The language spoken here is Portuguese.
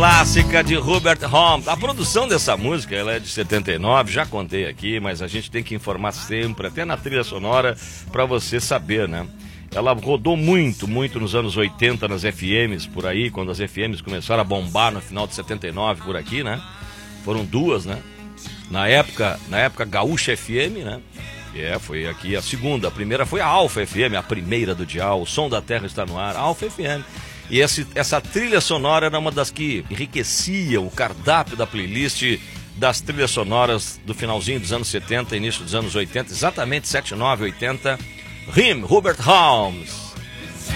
Clássica de Hubert Holmes. A produção dessa música ela é de 79, já contei aqui, mas a gente tem que informar sempre, até na trilha sonora, para você saber, né? Ela rodou muito nos anos 80 nas FMs, por aí, quando as FMs começaram a bombar no final de 79 por aqui, né? Foram duas, né? Na época Gaúcha FM, né? Foi aqui a segunda. A primeira foi a Alfa FM, a primeira do dial. O som da terra está no ar, Alfa FM. E essa trilha sonora era uma das que enriqueciam o cardápio da playlist das trilhas sonoras do finalzinho dos anos 70, início dos anos 80, exatamente 79, 80. Hubert Holmes.